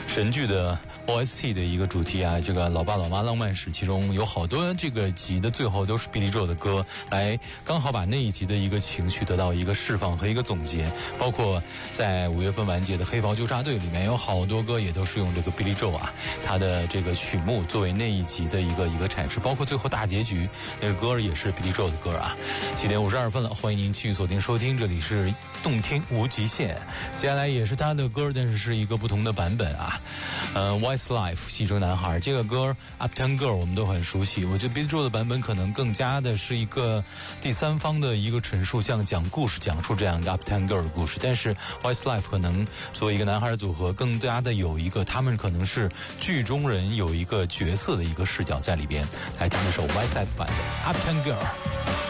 神剧的 OST 的一个主题啊，这个老爸老妈浪漫史，其中有好多这个集的最后都是 Billy Joel 的歌，来刚好把那一集的一个情绪得到一个释放和一个总结。包括在5月份完结的黑袍纠察队里面有好多歌也都是用这个 Billy Joel 啊，他的这个曲目作为那一集的一个阐释，包括最后大结局那个歌也是 Billy Joel 的歌啊。7点52分了，欢迎您继续锁定收听，这里是动听无极限。接下来也是他的歌，但是一个不同的版本啊。Westlife 戏中男孩这个歌 Uptown Girl 我们都很熟悉，我觉得 Billy Joel 的版本可能更加的是一个第三方的一个陈述，像讲故事讲述这样一个 Uptown Girl 的故事，但是 Westlife 可能作为一个男孩的组合更加的有一个他们可能是剧中人有一个角色的一个视角在里边。来听这首 Westlife 版的 Uptown Girl。